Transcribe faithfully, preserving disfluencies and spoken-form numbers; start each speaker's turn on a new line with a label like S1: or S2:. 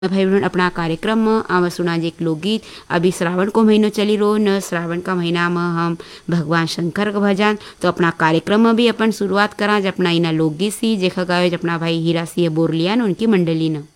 S1: भाई बहन अपना कार्यक्रम में आम सुना जे एक लोकगीत। अभी श्रावण को महीनो चली रो न, श्रावण का महीना में हम भगवान शंकर का भजन तो अपना कार्यक्रम में भी अपन शुरुआत करा अपना इना लोकगीत सी जेखा गावे अपना भाई हीरा सिंह बोरलिया न उनकी मंडली न।